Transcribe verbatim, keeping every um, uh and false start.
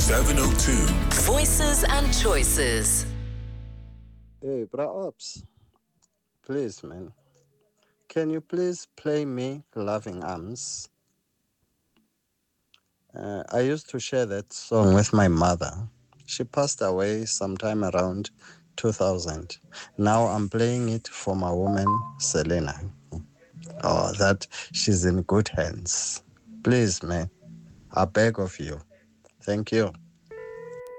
seven oh two. Voices and choices. Hey, bra ops, please, man. Can you please play me Loving Arms? Uh, I used to share that song with my mother. She passed away sometime around two thousand. Now I'm playing it for my woman, Selena. Oh, that she's in good hands. Please, man, I beg of you. Thank you.